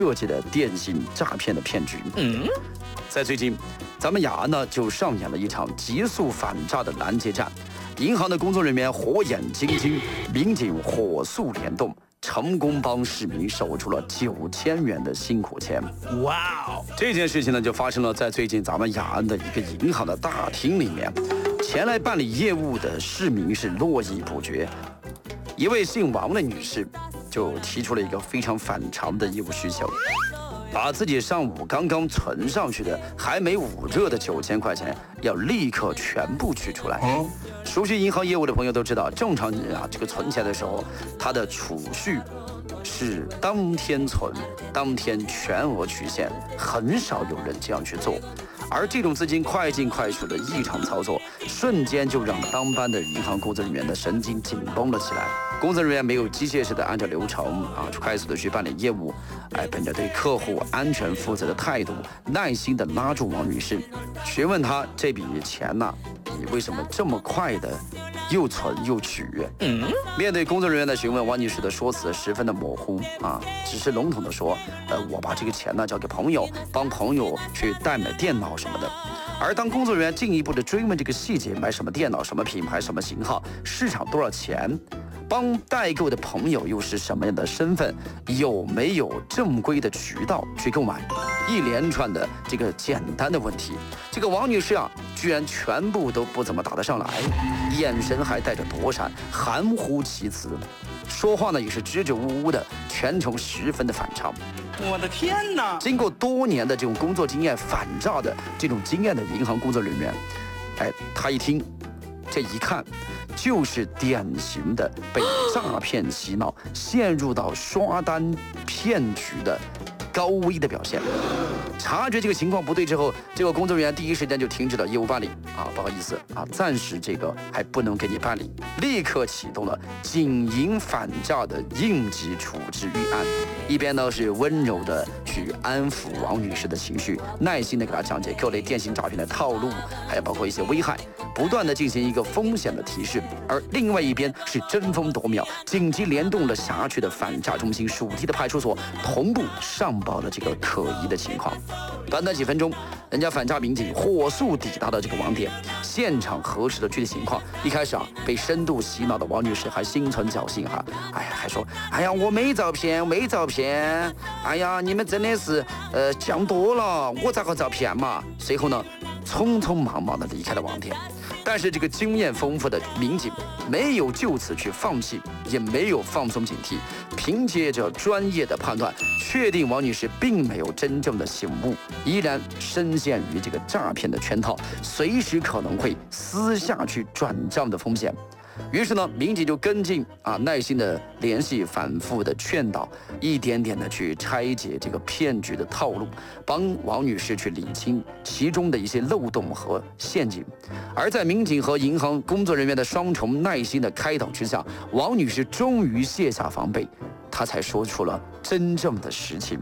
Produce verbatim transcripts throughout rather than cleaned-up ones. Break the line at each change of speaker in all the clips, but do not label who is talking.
设计的电信诈骗的骗局。
嗯，
在最近，咱们雅安呢就上演了一场急速反诈的拦截战，银行的工作人员火眼金睛，民警火速联动，成功帮市民守住了九千元的辛苦钱。
哇哦！
这件事情呢，就发生了在最近咱们雅安的一个银行的大厅里面，前来办理业务的市民是络绎不绝。一位姓王的女士就提出了一个非常反常的业务需求，把自己上午刚刚存上去的还没捂热的九千块钱，要立刻全部取出来。
哦，
熟悉银行业务的朋友都知道，正常人啊，这个存钱的时候，他的储蓄是当天存，当天全额取现，很少有人这样去做。而这种资金快进快出的异常操作，瞬间就让当班的银行工作人员的神经紧绷了起来。工作人员没有机械式的按照流程啊，快速的去办理业务，哎，本着对客户安全负责的态度，耐心的拉住王女士，询问她这笔钱呢、啊，你为什么这么快的又存又取？
嗯，
面对工作人员的询问，王女士的说辞十分的模糊啊，只是笼统的说，呃，我把这个钱呢交给朋友，帮朋友去代买电脑什么的。而当工作人员进一步的追问这个细节，买什么电脑、什么品牌、什么型号、市场多少钱，帮代购的朋友又是什么样的身份，有没有正规的渠道去购买，一连串的这个简单的问题，这个王女士啊，居然全部都不怎么答得上来，眼神还带着躲闪，含糊其辞，说话呢也是支支吾吾的，全程十分的反常。
我的天哪！
经过多年的这种工作经验，反诈的这种经验的银行工作人员，哎，他一听，这一看，就是典型的被诈骗洗脑，陷入到刷单骗局的高危的表现。察觉这个情况不对之后，这个工作人员第一时间就停止了业务办理啊，不好意思啊，暂时这个还不能给你办理，立刻启动了警银反诈的应急处置预案。一边呢是温柔的去安抚王女士的情绪，耐心的给她讲解各类电信诈骗的套路，还有包括一些危害，不断的进行一个风险的提示。而另外一边是争分夺秒，紧急联动了辖区的反诈中心、属地的派出所，同步上报了这个可疑的情况。短短几分钟，人家反诈民警火速抵达了这个网点，现场核实了具体情况。一开始啊，被深度洗脑的王女士还心存侥幸哈，哎呀，还说，哎呀，我没照骗，没照骗，哎呀，你们真的是呃讲多了，我咋个照骗嘛？随后呢，匆匆忙忙的离开了网点。但是这个经验丰富的民警没有就此去放弃，也没有放松警惕，凭借着专业的判断，确定王女士并没有真正的醒悟，依然深陷于这个诈骗的圈套，随时可能会私下去转账的风险。于是呢，民警就跟进啊，耐心的联系，反复的劝导，一点点的去拆解这个骗局的套路，帮王女士去理清其中的一些漏洞和陷阱。而在民警和银行工作人员的双重耐心的开导之下，王女士终于卸下防备，她才说出了真正的实情。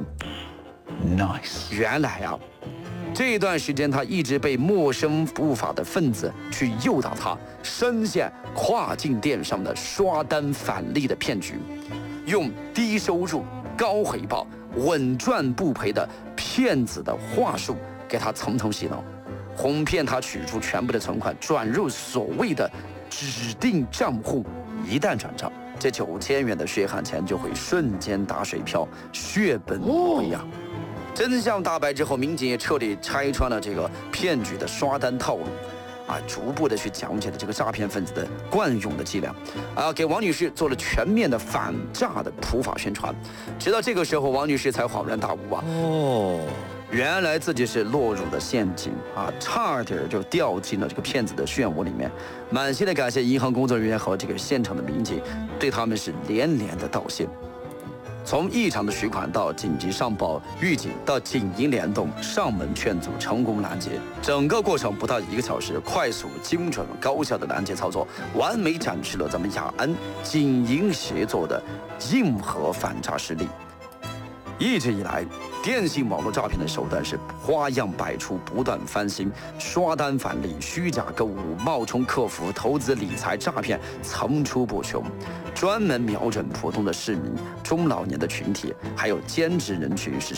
Nice，
原来啊，这段时间，他一直被陌生不法的分子去诱导他深陷跨境电商的刷单返利的骗局，用低收入、高回报、稳赚不赔的骗子的话术给他层层洗脑，哄骗他取出全部的存款转入所谓的指定账户，一旦转账，这九千元的血汗钱就会瞬间打水漂，血本无归呀。真相大白之后，民警也彻底拆穿了这个骗局的刷单套路，啊，逐步的去讲解了这个诈骗分子的惯用的伎俩，啊，给王女士做了全面的反诈的普法宣传。直到这个时候，王女士才恍然大悟啊，哦，原来自己是落入了陷阱啊，差点就掉进了这个骗子的漩涡里面。满心的感谢银行工作人员和这个现场的民警，对他们是连连的道谢。从异常的取款到紧急上报预警，到警银联动上门劝阻，成功拦截，整个过程不到一个小时，快速、精准、高效的拦截操作，完美展示了咱们雅安警银协作的硬核反诈实力。 一直以来，电信网络诈骗的手段是花样百出，不断翻新，刷单返利、虚假购物、冒充客服、投资理财诈骗层出不穷，专门瞄准普通的市民、中老年的群体，还有兼职人群是